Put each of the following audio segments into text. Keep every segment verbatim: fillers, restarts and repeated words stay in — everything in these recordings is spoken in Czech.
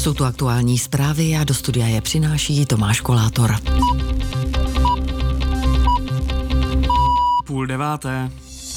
Jsou tu aktuální zprávy a do studia je přináší Tomáš Kolátor. Půl deváté.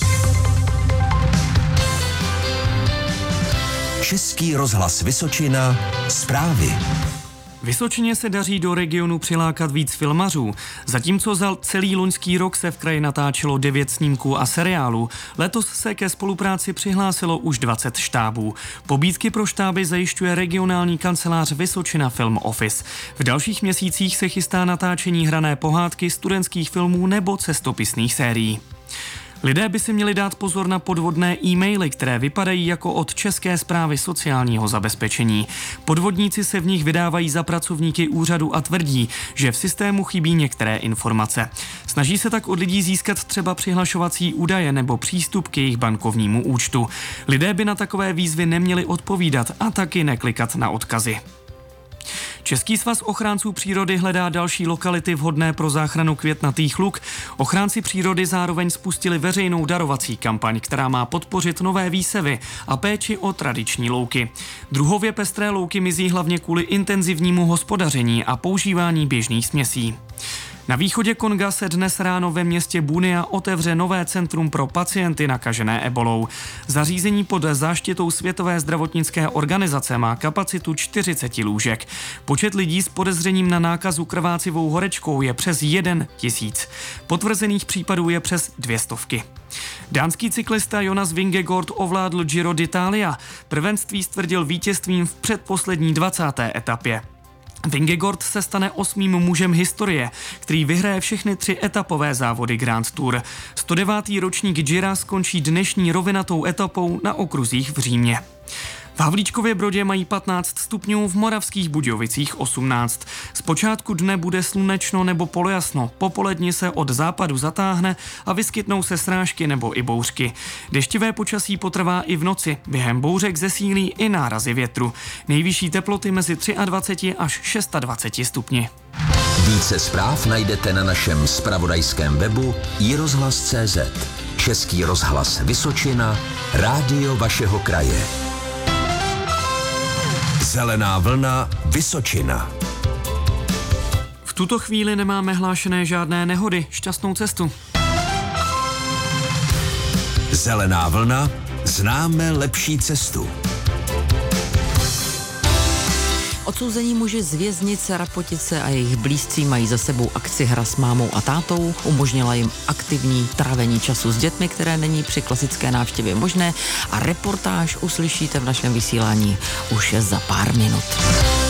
Český rozhlas Vysočina, zprávy. Vysočině se daří do regionu přilákat víc filmařů. Zatímco za celý loňský rok se v kraji natáčelo devět snímků a seriálů, letos se ke spolupráci přihlásilo už dvacet štábů. Pobídky pro štáby zajišťuje regionální kancelář Vysočina Film Office. V dalších měsících se chystá natáčení hrané pohádky, studentských filmů nebo cestopisných sérií. Lidé by si měli dát pozor na podvodné e-maily, které vypadají jako od České správy sociálního zabezpečení. Podvodníci se v nich vydávají za pracovníky úřadu a tvrdí, že v systému chybí některé informace. Snaží se tak od lidí získat třeba přihlašovací údaje nebo přístup k jejich bankovnímu účtu. Lidé by na takové výzvy neměli odpovídat a taky neklikat na odkazy. Český svaz ochránců přírody hledá další lokality vhodné pro záchranu květnatých luk. Ochránci přírody zároveň spustili veřejnou darovací kampaň, která má podpořit nové výsevy a péči o tradiční louky. Druhově pestré louky mizí hlavně kvůli intenzivnímu hospodaření a používání běžných směsí. Na východě Konga se dnes ráno ve městě Bunia otevře nové centrum pro pacienty nakažené ebolou. Zařízení pod záštitou Světové zdravotnické organizace má kapacitu čtyřicet lůžek. Počet lidí s podezřením na nákazu krvácivou horečkou je přes jeden tisíc. Potvrzených případů je přes dvě stovky. Dánský cyklista Jonas Vingegaard ovládl Giro d'Italia. Prvenství stvrdil vítězstvím v předposlední dvacáté etapě. Vingegaard se stane osmým mužem historie, který vyhraje všechny tři etapové závody Grand Tour. sto devátý ročník Gira skončí dnešní rovinatou etapou na okruzích v Římě. V Havlíčkově Brodě mají patnáct stupňů, v Moravských Budějovicích osmnáct. Zpočátku dne bude slunečno nebo polojasno, popoledni se od západu zatáhne a vyskytnou se srážky nebo i bouřky. Deštivé počasí potrvá i v noci, během bouřek zesílí i nárazy větru. Nejvyšší teploty mezi dvacet tři až dvacet šest stupni. Více zpráv najdete na našem zpravodajském webu i rozhlas tečka cé zet. Český rozhlas Vysočina, rádio vašeho kraje. Zelená vlna Vysočina. V tuto chvíli nemáme hlášené žádné nehody. Šťastnou cestu. Zelená vlna, známe lepší cestu. Odsouzení muži z věznice Rapotice a jejich blízcí mají za sebou akci Hra s mámou a tátou. Umožnila jim aktivní trávení času s dětmi, které není při klasické návštěvě možné, a reportáž uslyšíte v našem vysílání už za pár minut.